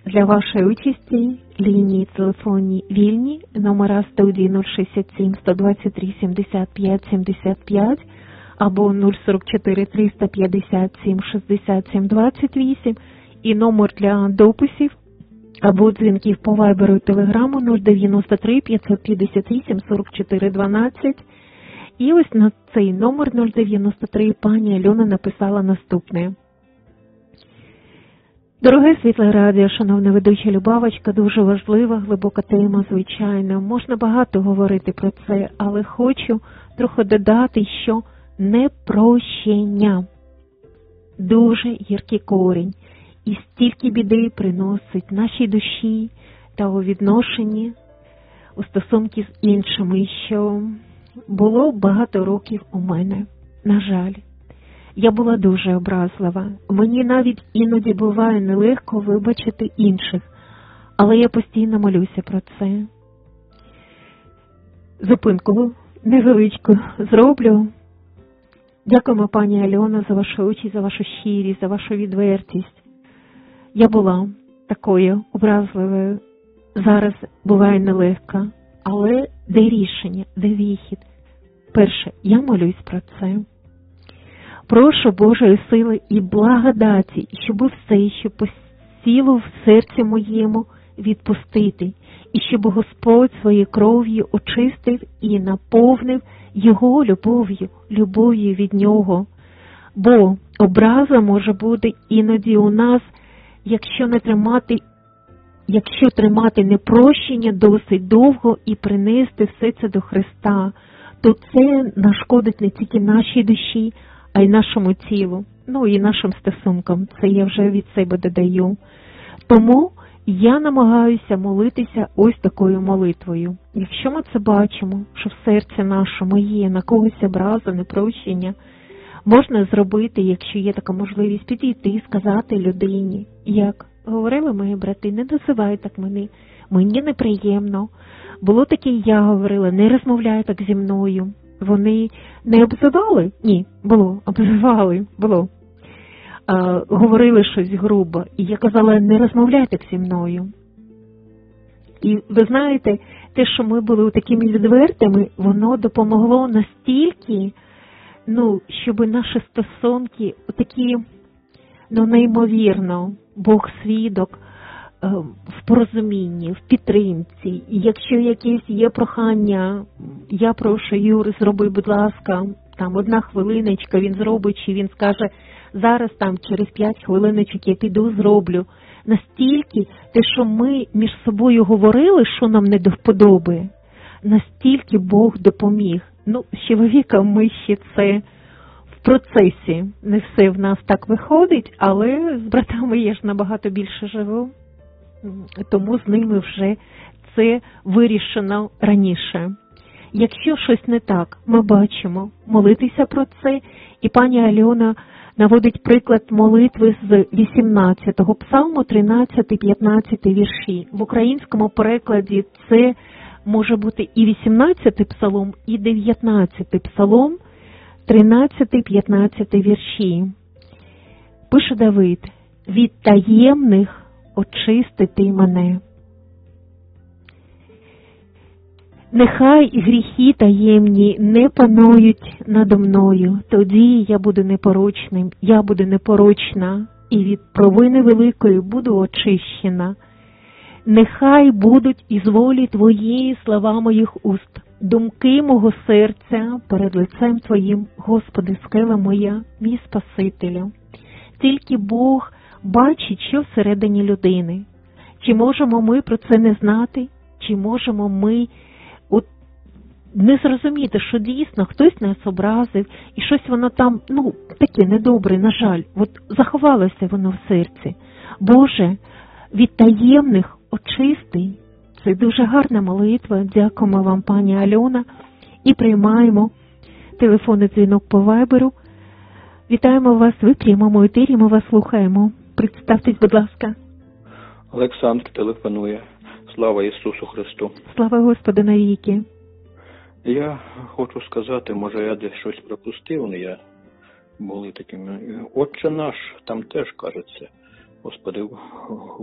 Для вашої участі лінії телефонні вільні, номера студії 067 123 75 75 або 044 357 67 28 і номер для дописів або дзвінків по Вайберу і Телеграму 093 558 44 12. І ось на цей номер 093 пані Альона написала наступне. Дороге Світле Радіо, шановна ведуча Любавочка, дуже важлива, глибока тема, звичайно. Можна багато говорити про це, але хочу трохи додати, що непрощення дуже гіркий корінь і стільки біди приносить нашій душі та у відношенні, у стосунки з іншими, що було багато років у мене, на жаль. Я була дуже образлива. Мені навіть іноді буває нелегко вибачити інших, але я постійно молюся про це. Зупинку невеличку зроблю. Дякуємо, пані Альона, за вашу участь, за вашу щирість, за вашу відвертість. Я була такою образливою. Зараз буває нелегко. Але де рішення, де вихід? Перше, я молюсь про це. Прошу Божої сили і благодаті, щоб все, що посіло в серці моєму, відпустити, і щоб Господь своєю кров'ю очистив і наповнив Його любов'ю від Нього. Бо образа може бути іноді у нас, якщо тримати непрощення досить довго і принести все це до Христа, то це нашкодить не тільки нашій душі, а й нашому тілу, і нашим стосункам. Це я вже від себе додаю. Тому я намагаюся молитися ось такою молитвою. Якщо ми це бачимо, що в серці нашому є на когось образа, непрощення, можна зробити, якщо є така можливість, підійти, сказати людині, як говорили мої брати, не називай так мені неприємно. Було таке, я говорила, не розмовляй так зі мною. Вони не обзивали? Ні, обзивали. Говорили щось грубо. І я казала, не розмовляйте зі мною. І ви знаєте, те, що ми були такими відвертими, воно допомогло настільки, щоб наші стосунки такі, неймовірно, Бог свідок, в порозумінні, в підтримці. І якщо якесь є прохання, я прошу, Юр, зроби, будь ласка, там 1 хвилиночка, він зробить, чи він скаже, зараз там через 5 хвилиночок я піду, зроблю. Настільки те, що ми між собою говорили, що нам не до вподоби, настільки Бог допоміг. З чоловіком ми ще це в процесі. Не все в нас так виходить, але з братами я ж набагато більше живу. Тому з ними вже це вирішено раніше. Якщо щось не так, ми бачимо, молитися про це. І пані Альона наводить приклад молитви з 18-го псалму, 13-15 вірші. В українському перекладі це може бути і 18-й псалом, і 19-й псалом, 13-15 вірші. Пише Давид: «Від таємних очистити мене. Нехай гріхи таємні не панують надо мною, тоді я буду непорочним, я буду непорочна, і від провини великої буду очищена. Нехай будуть із волі Твоєї слова моїх уст, думки мого серця перед лицем Твоїм, Господи, скеля моя, мій Спасителю». Тільки Бог бачить, що всередині людини. Чи можемо ми про це не знати? Чи можемо ми не зрозуміти, що дійсно хтось нас образив, і щось воно там, таке недобре, на жаль, заховалося воно в серці. Боже, від таємних очисти. Це дуже гарна молитва. Дякуємо вам, пані Альона. І приймаємо телефонний дзвінок по Вайберу. Вітаємо вас, ви в прямому етері, ми вас слухаємо. Представтесь, будь ласка. Олександр телефонує. Слава Ісусу Христу. Слава Господу навіки. Я хочу сказати, може я десь щось пропустив, я були такими. Отче наш, там теж кажеться, Господи,